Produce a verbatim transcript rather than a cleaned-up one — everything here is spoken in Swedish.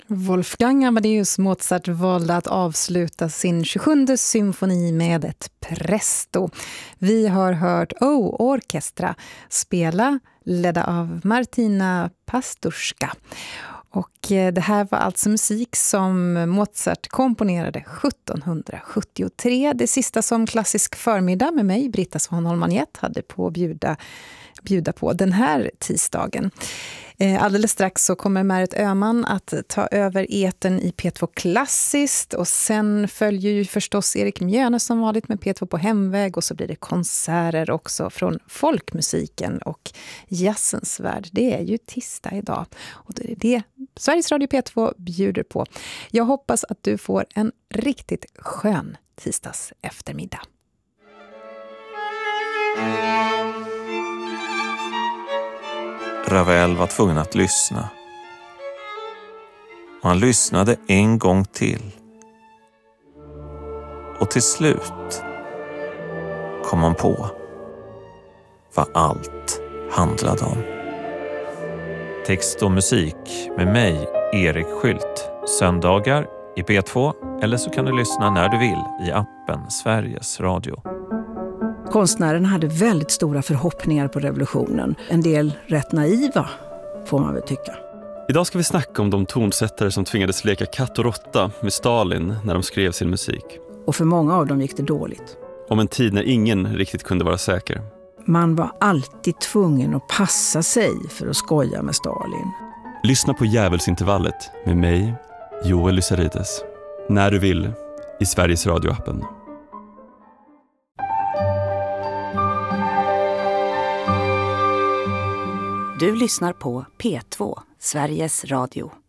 Wolfgang Amadeus Mozart valde att avsluta sin tjugosjunde symfoni med ett presto. Vi har hört O Orchestra spela, ledda av Martina Pasturska. Och det här var alltså musik som Mozart komponerade sjuttonhundrasjuttiotre. Det sista som Klassisk förmiddag med mig, Britta Svanholm-Magnett, hade på att bjuda, bjuda på den här tisdagen. Alldeles strax så kommer Märet Öhman att ta över etern i P två Klassiskt, och sen följer ju förstås Erik Mjöne som vanligt med P två på hemväg, och så blir det konserter också från folkmusiken och jazzens värld. Det är ju tisdag idag, och det är det Sveriges Radio P två bjuder på. Jag hoppas att du får en riktigt skön tisdags eftermiddag. Ravel var tvungen att lyssna. Och han lyssnade en gång till. Och till slut kom han på vad allt handlade om. Text och musik med mig, Erik Skylt. Söndagar i P två, eller så kan du lyssna när du vill i appen Sveriges Radio. Konstnären hade väldigt stora förhoppningar på revolutionen. En del rätt naiva, får man väl tycka. Idag ska vi snacka om de tonsättare som tvingades leka katt och råtta med Stalin när de skrev sin musik. Och för många av dem gick det dåligt. Om en tid när ingen riktigt kunde vara säker. Man var alltid tvungen att passa sig för att skoja med Stalin. Lyssna på Djävulsintervallet med mig, Joel Lysarides. När du vill, i Sveriges Radio-appen. Du lyssnar på P två, Sveriges Radio.